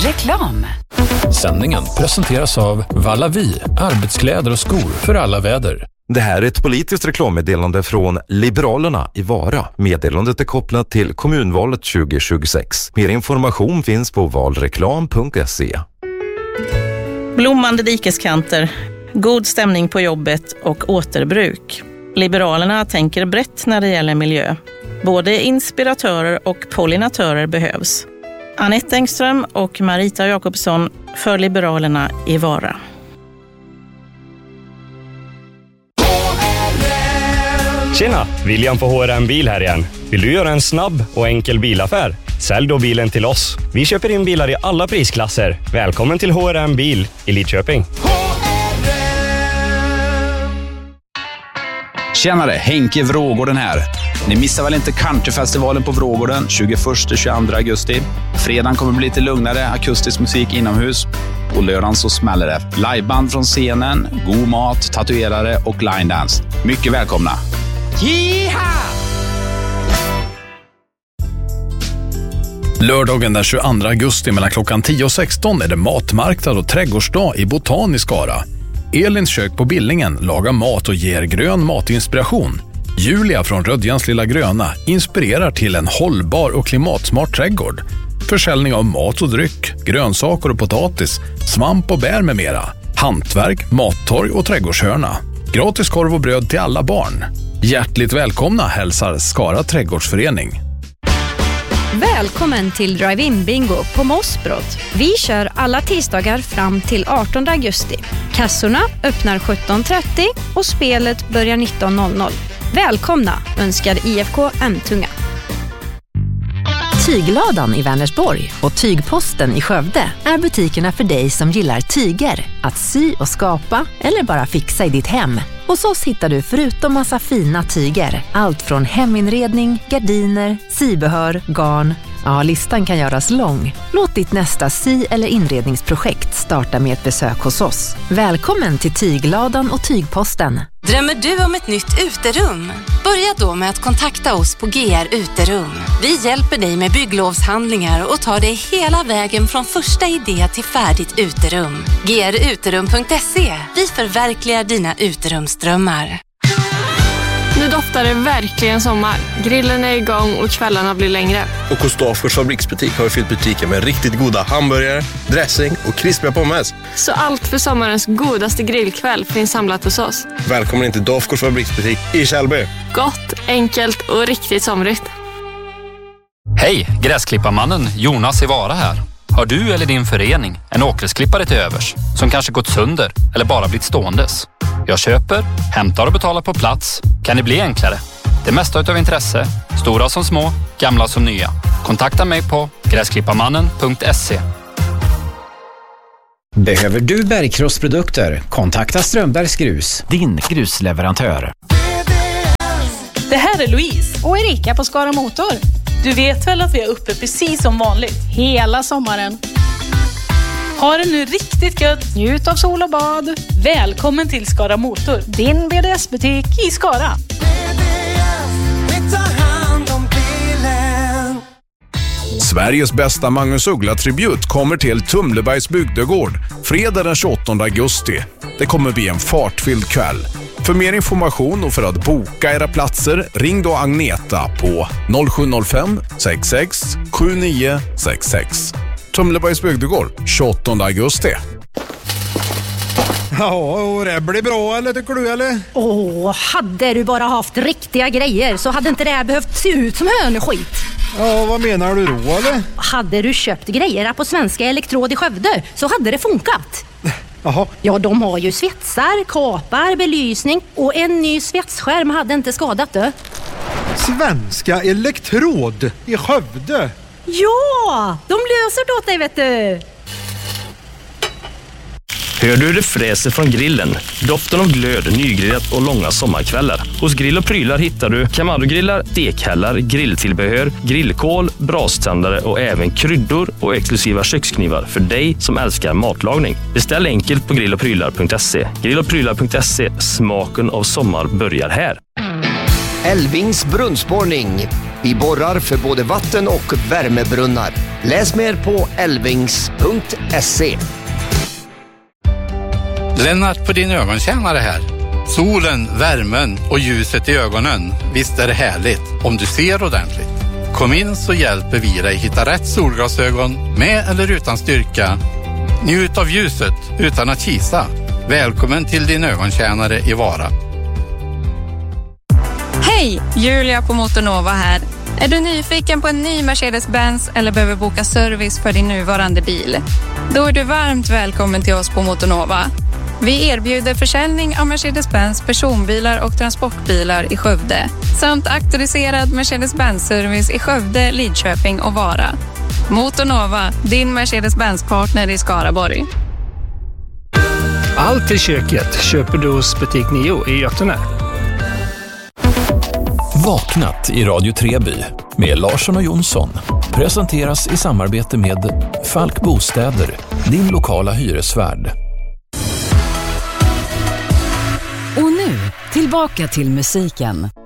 Reklam. Sändningen presenteras av Vallavi, arbetskläder och skor för alla väder. Det här är ett politiskt reklammeddelande från Liberalerna i Vara. Meddelandet är kopplat till kommunvalet 2026. Mer information finns på valreklam.se. Blommande dikeskanter, god stämning på jobbet och återbruk. Liberalerna tänker brett när det gäller miljö. Både inspiratörer och pollinatörer behövs. Anette Engström och Marita Jakobsson för Liberalerna i Vara. Tjena, William på HRM Bil här igen. Vill du göra en snabb och enkel bilaffär? Sälj då bilen till oss. Vi köper in bilar i alla prisklasser. Välkommen till HRM Bil i Lidköping. Tjenare, Henke Vrågården här. Ni missar väl inte Countryfestivalen på Vrågården 21-22 augusti. Fredagen kommer bli lite lugnare akustisk musik inomhus. På lördagen så smäller det. Liveband från scenen, god mat, tatuerare och line dance. Mycket välkomna. Jiha! Lördagen den 22 augusti mellan klockan 10 och 16 är det matmarknad och trädgårdsdag i Botan i Skara. Elins kök på Billingen lagar mat och ger grön matinspiration. Julia från Rödjans lilla gröna inspirerar till en hållbar och klimatsmart trädgård. Försäljning av mat och dryck, grönsaker och potatis, svamp och bär med mera. Hantverk, mattorg och trädgårdshörna. Gratis korv och bröd till alla barn. Hjärtligt välkomna hälsar Skara trädgårdsförening. Välkommen till Drive-In Bingo på Mossbrott. Vi kör alla tisdagar fram till 18 augusti. Kassorna öppnar 17.30 och spelet börjar 19.00. Välkomna önskar IFK Emtunga. Tygladan i Vänersborg och Tygposten i Skövde är butikerna för dig som gillar tyger, att sy och skapa eller bara fixa i ditt hem. Hos oss hittar du förutom massa fina tyger, allt från heminredning, gardiner, sybehör, garn. Ja, listan kan göras lång. Låt ditt nästa sy- eller inredningsprojekt starta med ett besök hos oss. Välkommen till Tygladan och Tygposten. Drömmer du om ett nytt uterum? Börja då med att kontakta oss på GR Uterum. Vi hjälper dig med bygglovshandlingar och tar dig hela vägen från första idé till färdigt uterum. gruterum.se. Vi förverkligar dina uterumsdrömmar. Nu doftar det verkligen sommar. Grillen är igång och kvällarna blir längre. Och hos Dafgårds fabriksbutik har vi fyllt butiken med riktigt goda hamburgare, dressing och krispiga pommes. Så allt för sommarens godaste grillkväll finns samlat hos oss. Välkommen in till Dafgårds fabriksbutik i Kjellby. Gott, enkelt och riktigt somrigt. Hej, gräsklipparmannen Jonas i Vara här. Har du eller din förening en åkersklippare till övers som kanske gått sönder eller bara blivit ståendes? Jag köper, hämtar och betalar på plats. Kan det bli enklare? Det mesta utav intresse, stora som små, gamla som nya. Kontakta mig på gräsklipparmannen.se. Behöver du bergkrossprodukter? Kontakta Strömbergs Grus, din grusleverantör. Det här är Louise och Erika på Skara Motor. Du vet väl att vi är uppe precis som vanligt hela sommaren. Ha det nu riktigt gött. Njut av sol och bad. Välkommen till Skara Motor, din BDS-butik i Skara. Sveriges bästa Magnus Uggla-tribut kommer till Tumlebergs bygdegård fredag den 28 augusti. Det kommer bli en fartfylld kväll. För mer information och för att boka era platser, ring då Agneta på 0705 66 7966. Tumlebergs bygdegård, 28 augusti. Ja, och det blir bra, eller tycker du, eller? Hade du bara haft riktiga grejer så hade inte det här behövt se ut som höneskit. Ja, vad menar du då, eller? Hade du köpt grejer på Svenska Elektrod i Skövde så hade det funkat. Jaha. Ja, de har ju svetsar, kapar, belysning och en ny svetsskärm hade inte skadat det. Svenska Elektrod i Skövde? Ja, de löser det åt dig, vet du. Hör du det fräser från grillen? Doften av glöd, nygrillat och långa sommarkvällar. Hos Grill och Prylar hittar du Kamado-grillar, stekhällar, grilltillbehör, grillkål, braständare och även kryddor och exklusiva köksknivar för dig som älskar matlagning. Beställ enkelt på grillochprylar.se. Grillochprylar.se, smaken av sommar börjar här. Älvings brunnsborrning. Vi borrar för både vatten och värmebrunnar. Läs mer på elvings.se. Lennart på din ögontjänare här. Solen, värmen och ljuset i ögonen. Visst är det härligt om du ser ordentligt. Kom in så hjälper vi dig hitta rätt solglasögon med eller utan styrka. Njut av ljuset utan att kisa. Välkommen till din ögontjänare i Vara. Hej, Julia på Motornova här. Är du nyfiken på en ny Mercedes-Benz eller behöver boka service för din nuvarande bil? Då är du varmt välkommen till oss på Motornova. Vi erbjuder försäljning av Mercedes-Benz personbilar och transportbilar i Skövde samt auktoriserad Mercedes-Benz-service i Skövde, Lidköping och Vara. Motornova, din Mercedes-Benz-partner i Skaraborg. Allt till köket köper du hos Butik Nio i Götene. Vaknat i Radio Treby med Larsson och Jonsson presenteras i samarbete med Falk Bostäder, din lokala hyresvärd. Och nu, tillbaka till musiken.